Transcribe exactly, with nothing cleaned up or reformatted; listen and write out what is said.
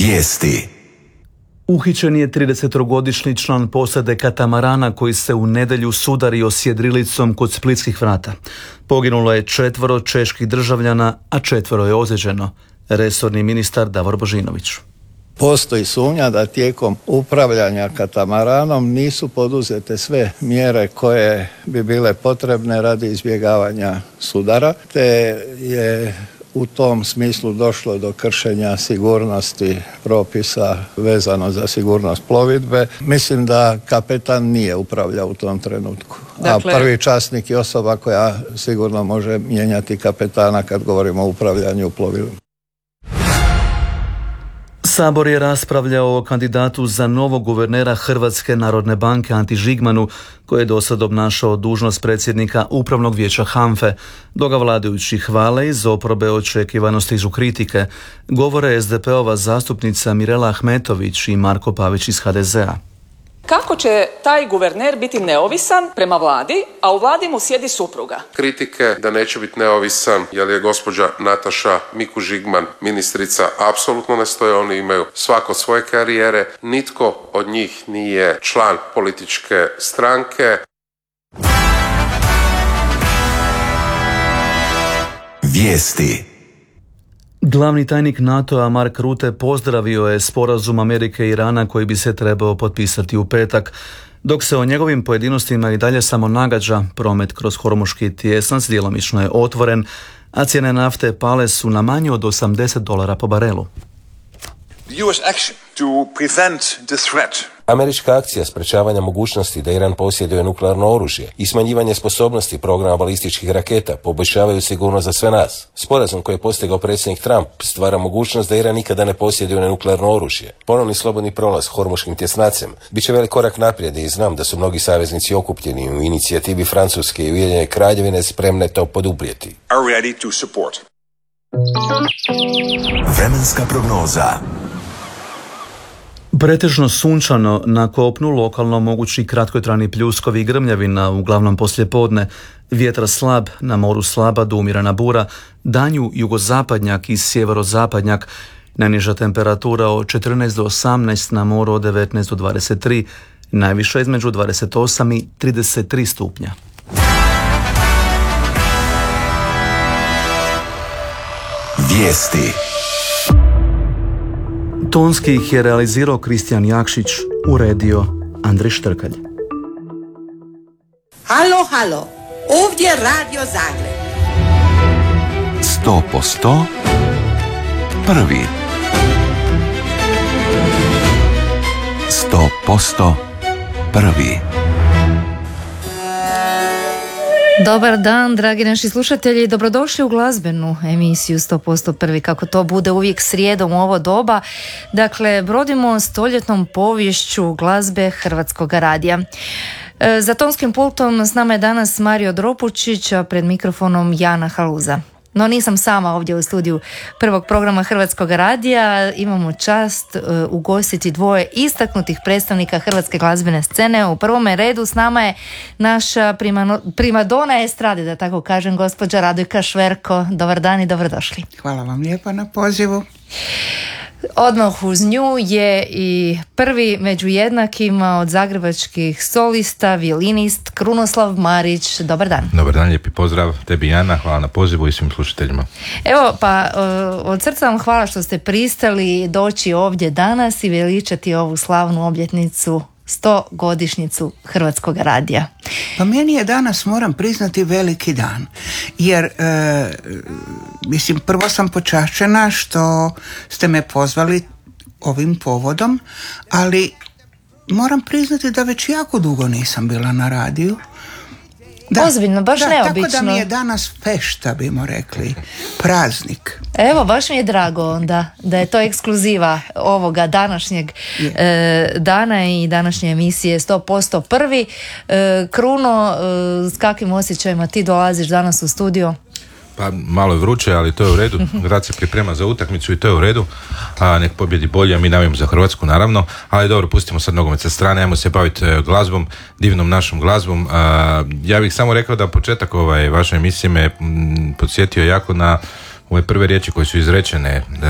Vijesti. Uhićen je tridesetogodišnji član posade katamarana koji se u nedjelju sudario s jedrilicom kod Splitskih vrata. Poginulo je četvoro čeških državljana, a četvoro je ozlijeđeno. Resorni ministar Davor Božinović. Postoji sumnja da tijekom upravljanja katamaranom nisu poduzete sve mjere koje bi bile potrebne radi izbjegavanja sudara, te je u tom smislu došlo do kršenja sigurnosti propisa vezano za sigurnost plovidbe. Mislim da kapetan nije upravljao u tom trenutku. Dakle, a prvi časnik je osoba koja sigurno može mijenjati kapetana kad govorimo o upravljanju plovidbom. Sabor je raspravljao o kandidatu za novog guvernera Hrvatske narodne banke Anti Žigmanu, koji je dosad obnašao dužnost predsjednika Upravnog vijeća HANFE. Dok ga vladajući hvale, iz oporbe očekivano stižu kritike. Govore es de pe ova zastupnica Mirela Ahmetović i Marko Pavić iz ha de ze a. Kako će taj guverner biti neovisan prema vladi, a u vladi mu sjedi supruga? Kritike da neće biti neovisan jer je gospođa Nataša Miku Žigman ministrica apsolutno ne stoje. Oni imaju svako svoje karijere. Nitko od njih nije član političke stranke. Vijesti. Glavni tajnik NATO-a Mark Rutte pozdravio je sporazum Amerike i Irana koji bi se trebao potpisati u petak. Dok se o njegovim pojedinostima i dalje samo nagađa, promet kroz Hormuški tjesnac djelomično je otvoren, a cijene nafte pale su na manje od osamdeset dolara po barelu. The U S action to prevent the threat. Američka akcija sprečavanja mogućnosti da Iran posjeduje nuklearno oružje i smanjivanje sposobnosti programa balističkih raketa poboljšavaju sigurnost za sve nas. Sporazum koji je postigao predsjednik Trump stvara mogućnost da Iran nikada ne posjeduje nuklearno oružje. Ponovni slobodni prolaz Hormuškim tjesnacem bit će velik korak naprijed i znam da su mnogi saveznici okupljeni u inicijativi Francuske i Ujedinjene Kraljevine spremne to poduprijeti. Vremenska prognoza. Pretežno sunčano, na kopnu lokalno mogući kratkotrajni pljuskovi i grmljavina, uglavnom poslijepodne. Vjetar slab, na moru slaba do umjerena bura, danju jugozapadnjak i sjeverozapadnjak. Najniža temperatura od četrnaest do osamnaest, na moru od devetnaest do dvadeset tri, najviša između dvadeset osam i trideset tri stupnja. Vijesti. Tonski ih je realizirao Kristijan Jakšić, uredio Andrej Štrkalj. Halo, halo, ovdje Radio Zagreb. Sto posto prvi. Sto posto prvi. Dobar dan, dragi naši slušatelji, dobrodošli u glazbenu emisiju sto posto prvi, kako to bude uvijek srijedom u ovo doba. Dakle, brodimo stoljetnom poviješću glazbe Hrvatskog radija. E, za tonskim pultom s nama je danas Mario Dropučić, a pred mikrofonom Jana Haluza. No nisam sama ovdje u studiju prvog programa Hrvatskog radija. Imamo čast uh, ugostiti dvoje istaknutih predstavnika hrvatske glazbene scene. U prvome redu s nama je naša primano, primadona estrade, da tako kažem, gospođa Radojka Šverko. Dobar dan i dobrodošli. Hvala vam lijepa na pozivu. Odmah uz nju je i prvi među jednakima od zagrebačkih solista, violinist Krunoslav Marić. Dobar dan. Dobar dan, lijepi pozdrav tebi Jana, hvala na pozivu i svim slušateljima. Evo, pa od srca vam hvala što ste pristali doći ovdje danas i veličati ovu slavnu obljetnicu, sto godišnjicu Hrvatskog radija. Pa meni je danas, moram priznati, veliki dan. Jer, e, mislim, prvo sam počašćena što ste me pozvali ovim povodom, ali moram priznati da već jako dugo nisam bila na radiju. Da, ozbiljno, baš da, neobično. Tako da mi je danas fešta, bimo rekli, praznik. Evo, baš mi je drago onda da je to ekskluziva ovoga današnjeg e, dana i današnje emisije sto posto prvi. E, Kruno, e, s kakvim osjećajima ti dolaziš danas u studio? Pa malo je vruće, ali to je u redu. Grad se priprema za utakmicu i to je u redu. A nek pobjedi bolje, a mi navijamo za Hrvatsku naravno. Ali dobro, pustimo sad nogomet sa strane, ajmo se baviti glazbom, divnom našom glazbom. A, ja bih samo rekao da početak ovaj, vaše emisije me m, podsjetio jako na ove prve riječi koje su izrečene